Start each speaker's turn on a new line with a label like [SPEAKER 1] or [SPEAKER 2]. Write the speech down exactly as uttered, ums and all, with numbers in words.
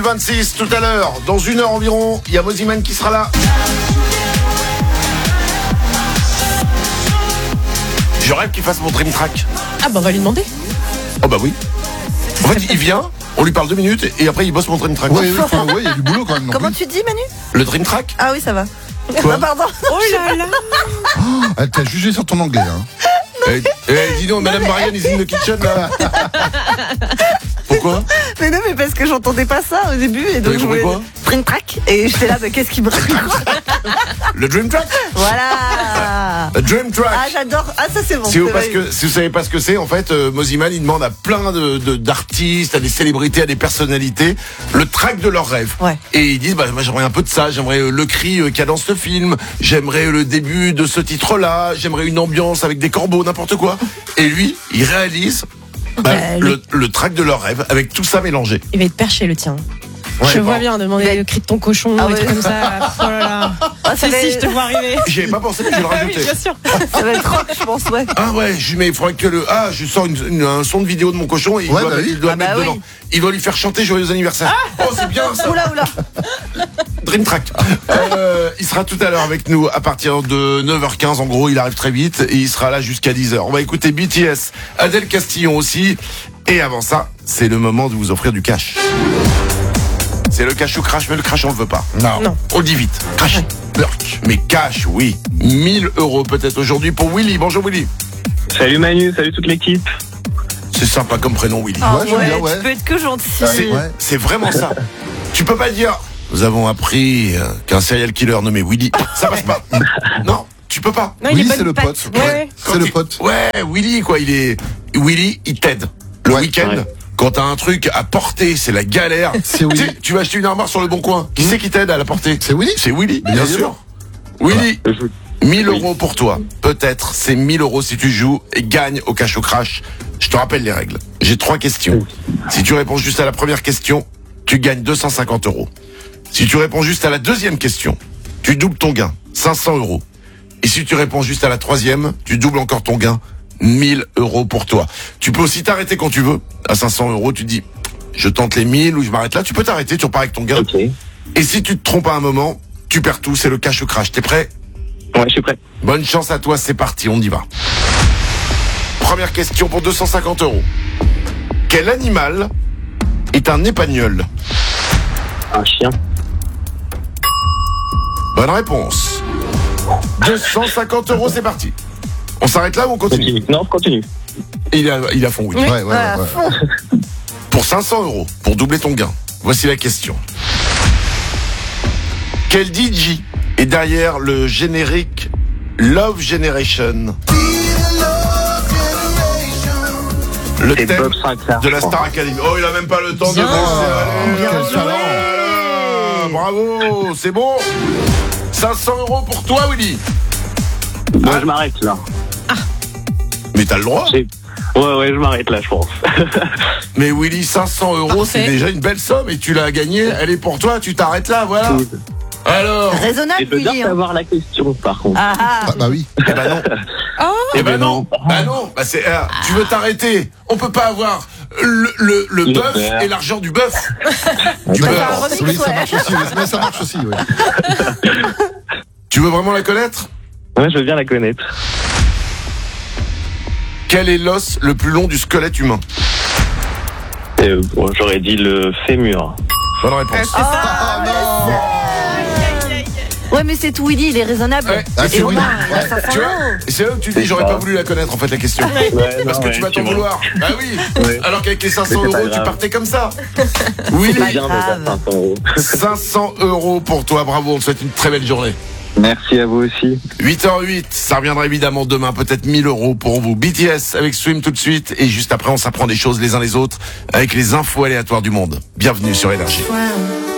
[SPEAKER 1] vingt-six tout à l'heure, dans une heure environ, il y a Mosiman qui sera là. Je rêve qu'il fasse mon dream track.
[SPEAKER 2] Ah bah on va lui demander.
[SPEAKER 1] Oh bah oui. En fait, il vient, on lui parle deux minutes et après il bosse mon dream track.
[SPEAKER 3] Oui, oui, enfin, ouais, il y a du boulot quand même. non
[SPEAKER 4] Comment
[SPEAKER 3] plus.
[SPEAKER 4] tu dis, Manu?
[SPEAKER 1] Le dream track.
[SPEAKER 4] Ah oui, ça va.
[SPEAKER 1] Quoi
[SPEAKER 4] Ah, pardon.
[SPEAKER 2] Oh là là.
[SPEAKER 3] Oh, elle t'a jugé sur ton anglais. Hein.
[SPEAKER 1] Eh, eh, dis donc, Madame Marianne is in the kitchen là. Pourquoi?
[SPEAKER 4] Mais non, mais parce que j'entendais pas ça au début et donc
[SPEAKER 1] T'avais
[SPEAKER 4] je
[SPEAKER 1] compris
[SPEAKER 4] voulais
[SPEAKER 1] quoi?
[SPEAKER 4] Dream Track et j'étais là, mais qu'est-ce qui me
[SPEAKER 1] Le dream track.
[SPEAKER 4] Voilà.
[SPEAKER 1] Le dream track.
[SPEAKER 4] Ah, j'adore. Ah, ça c'est bon.
[SPEAKER 1] Si vous,
[SPEAKER 4] c'est
[SPEAKER 1] parce
[SPEAKER 4] vrai.
[SPEAKER 1] que, si vous savez pas ce que c'est, en fait, euh, Mosiman, il demande à plein de, de, d'artistes, à des célébrités, à des personnalités, le track de leurs rêves.
[SPEAKER 4] Ouais.
[SPEAKER 1] Et ils disent, bah, moi, j'aimerais un peu de ça, j'aimerais euh, le cri euh, qu'il y a dans ce film, j'aimerais euh, le début de ce titre-là, j'aimerais une ambiance avec des corbeaux, n'importe quoi. Et lui, il réalise bah,
[SPEAKER 2] Bah,
[SPEAKER 1] le, le track de leurs rêves, avec tout ça mélangé.
[SPEAKER 2] Il va être perché le tien.
[SPEAKER 1] Ouais,
[SPEAKER 2] je
[SPEAKER 1] bon.
[SPEAKER 2] vois bien demander
[SPEAKER 4] Mais-
[SPEAKER 2] le cri de ton cochon,
[SPEAKER 4] Ah
[SPEAKER 2] des
[SPEAKER 4] ouais.
[SPEAKER 2] trucs comme ça. Oh là là.
[SPEAKER 4] Ah, ça
[SPEAKER 2] Si,
[SPEAKER 4] va
[SPEAKER 2] si,
[SPEAKER 4] être-
[SPEAKER 2] je te vois arriver.
[SPEAKER 1] J'y avais pas pensé, mais je vais le
[SPEAKER 2] Ah oui,
[SPEAKER 1] rajouter.
[SPEAKER 2] bien sûr.
[SPEAKER 4] Ça va être rock, je pense, ouais.
[SPEAKER 1] Ah ouais, je lui mets, il faudrait que le, ah, je sors une, une- un son de vidéo de mon cochon et il
[SPEAKER 3] Ouais,
[SPEAKER 1] doit,
[SPEAKER 3] bah
[SPEAKER 1] mettre-
[SPEAKER 3] oui.
[SPEAKER 1] il doit
[SPEAKER 4] Ah bah
[SPEAKER 1] mettre
[SPEAKER 4] oui.
[SPEAKER 1] dedans. Il doit lui faire chanter Joyeux anniversaire. Oh, c'est bien ça.
[SPEAKER 4] Oula, oula.
[SPEAKER 1] Dream Track. Euh, il sera tout à l'heure avec nous à partir de neuf heures quinze. En gros, il arrive très vite et il sera là jusqu'à dix heures. On va écouter B T S, Adèle Castillon aussi. Et avant ça, c'est le moment de vous offrir du cash. C'est le cash ou crash, mais le crash on le veut pas.
[SPEAKER 3] Non.
[SPEAKER 2] Non.
[SPEAKER 1] On le dit vite. Crash, burk. Mais cash, oui. mille euros peut-être aujourd'hui pour Willy. Bonjour Willy.
[SPEAKER 5] Salut Manu, salut toute l'équipe.
[SPEAKER 1] C'est sympa comme prénom Willy.
[SPEAKER 4] Ah
[SPEAKER 3] Ouais, j'aime bien, ouais.
[SPEAKER 4] Tu peux être que gentil.
[SPEAKER 1] C'est,
[SPEAKER 3] Ouais.
[SPEAKER 1] c'est vraiment ça. Tu peux pas dire nous avons appris euh, qu'un serial killer nommé Willy. Ça passe pas. Non, tu peux pas.
[SPEAKER 2] Non, il
[SPEAKER 3] Oui,
[SPEAKER 2] est
[SPEAKER 3] c'est
[SPEAKER 2] bonne
[SPEAKER 3] le
[SPEAKER 2] patte.
[SPEAKER 3] pote.
[SPEAKER 2] Ouais, ouais.
[SPEAKER 1] Quand
[SPEAKER 3] C'est le
[SPEAKER 1] il-
[SPEAKER 3] pote.
[SPEAKER 1] Ouais, Willy quoi, il est Willy, il t'aide. Le
[SPEAKER 3] Ouais.
[SPEAKER 1] week-end,
[SPEAKER 5] Ouais.
[SPEAKER 1] quand t'as un truc à porter, c'est la galère.
[SPEAKER 3] C'est Willy.
[SPEAKER 1] Tu sais, tu vas acheter une armoire sur le bon coin. Qui c'est qui t'aide à la porter?
[SPEAKER 3] C'est Willy.
[SPEAKER 1] C'est Willy,
[SPEAKER 3] Bien
[SPEAKER 1] bien
[SPEAKER 3] sûr.
[SPEAKER 1] sûr. Willy,
[SPEAKER 5] Je-
[SPEAKER 1] mille
[SPEAKER 5] Oui.
[SPEAKER 1] euros pour toi. Peut-être, c'est mille euros si tu joues et gagne au cash au crash. Je te rappelle les règles. J'ai trois questions. Si tu réponds juste à la première question, tu gagnes deux cent cinquante euros. Si tu réponds juste à la deuxième question, tu doubles ton gain, cinq cents euros. Et si tu réponds juste à la troisième, tu doubles encore ton gain, mille euros pour toi. Tu peux aussi t'arrêter quand tu veux. À cinq cents euros, tu dis, je tente les mille ou je m'arrête là. Tu peux t'arrêter, tu repars avec ton gain.
[SPEAKER 5] Ok. Ouais,
[SPEAKER 1] Et si tu te trompes à un moment, tu perds tout, c'est le cash ou crash. T'es prêt?
[SPEAKER 5] je suis prêt.
[SPEAKER 1] Bonne chance à toi, c'est parti, on y va. Première question pour deux cent cinquante euros. Quel animal est un épagnol?
[SPEAKER 5] Un chien.
[SPEAKER 1] Bonne réponse. deux cent cinquante euros, c'est parti. On s'arrête là ou on continue?
[SPEAKER 5] Continue. Non, continue.
[SPEAKER 1] Il a, il a fond, oui.
[SPEAKER 3] Ouais, ouais, ouais.
[SPEAKER 4] Ah,
[SPEAKER 3] ouais.
[SPEAKER 4] fond.
[SPEAKER 1] Pour cinq cents euros, pour doubler ton gain, voici la question. Quel D J est derrière le générique Love Generation? Le
[SPEAKER 5] C'est
[SPEAKER 1] thème
[SPEAKER 5] Bob Sinclair.
[SPEAKER 1] de la Star Academy. Oh, il a même pas le temps de
[SPEAKER 2] Bien.
[SPEAKER 1] penser. Allez,
[SPEAKER 3] Quel
[SPEAKER 1] allez,
[SPEAKER 3] talent.
[SPEAKER 1] allez. Bravo, c'est bon. cinq cents euros pour toi, Willy.
[SPEAKER 5] Moi, je m'arrête là.
[SPEAKER 1] Mais t'as le droit.
[SPEAKER 5] C'est- Ouais, ouais, je m'arrête là, je pense.
[SPEAKER 1] Mais Willy, cinq cents euros,
[SPEAKER 2] Parfait.
[SPEAKER 1] c'est déjà une belle somme et tu l'as gagnée. Elle est pour toi, tu t'arrêtes là, voilà. Alors,
[SPEAKER 5] Et
[SPEAKER 4] Raisonnable,
[SPEAKER 5] je veux bien
[SPEAKER 4] Willy. hein.
[SPEAKER 5] savoir la question, par contre.
[SPEAKER 4] Ah, ah.
[SPEAKER 3] Ah, bah oui.
[SPEAKER 1] eh ben non.
[SPEAKER 2] Oh,
[SPEAKER 1] Eh ben
[SPEAKER 5] ben
[SPEAKER 1] non.
[SPEAKER 5] non.
[SPEAKER 1] Bah non. Bah c'est. ah, tu veux t'arrêter? On peut pas avoir le le, le
[SPEAKER 5] Le
[SPEAKER 1] bœuf
[SPEAKER 5] beurre.
[SPEAKER 1] et l'argent du bœuf. Du
[SPEAKER 4] Bah,
[SPEAKER 1] beurre.
[SPEAKER 4] ça remix,
[SPEAKER 3] Oui, ça
[SPEAKER 4] ouais.
[SPEAKER 3] marche aussi. Mais ça marche aussi, ouais.
[SPEAKER 1] Tu veux vraiment la connaître?
[SPEAKER 5] Ouais, je veux bien la connaître.
[SPEAKER 1] Quel est l'os le plus long du squelette humain?
[SPEAKER 5] Euh, bon, j'aurais dit le fémur.
[SPEAKER 1] Bonne réponse.
[SPEAKER 2] c'est ça.
[SPEAKER 3] Ah non.
[SPEAKER 4] Ouais, mais c'est tout, Willy, il est raisonnable.
[SPEAKER 1] Ouais.
[SPEAKER 3] Ah,
[SPEAKER 4] Et
[SPEAKER 3] c'est
[SPEAKER 4] au
[SPEAKER 3] Willy.
[SPEAKER 4] moins, il a
[SPEAKER 3] Ouais.
[SPEAKER 4] cinq cents
[SPEAKER 1] Tu vois?
[SPEAKER 4] euros.
[SPEAKER 1] Et c'est là où tu dis j'aurais pas voulu la connaître en fait la question.
[SPEAKER 5] Ouais,
[SPEAKER 1] Parce
[SPEAKER 5] non,
[SPEAKER 1] que
[SPEAKER 5] ouais,
[SPEAKER 1] tu vas
[SPEAKER 5] tu
[SPEAKER 1] t'en
[SPEAKER 5] vois.
[SPEAKER 1] vouloir. Bah oui.
[SPEAKER 5] Ouais.
[SPEAKER 1] Alors qu'avec les cinq cents
[SPEAKER 5] Mais c'est pas
[SPEAKER 1] euros, tu
[SPEAKER 5] grave.
[SPEAKER 1] partais comme ça.
[SPEAKER 4] C'est
[SPEAKER 1] Willy,
[SPEAKER 4] pas
[SPEAKER 5] Bien,
[SPEAKER 4] grave.
[SPEAKER 5] déjà, cinq cents euros.
[SPEAKER 1] cinq cents euros pour toi. Bravo, on te souhaite une très belle journée.
[SPEAKER 5] Merci à vous aussi.
[SPEAKER 1] huit heures huit, ça reviendra évidemment demain, peut-être mille euros pour vous. B T S avec Swim tout de suite. Et juste après, on s'apprend des choses les uns les autres avec les infos aléatoires du monde. Bienvenue sur Énergie.
[SPEAKER 6] Frown.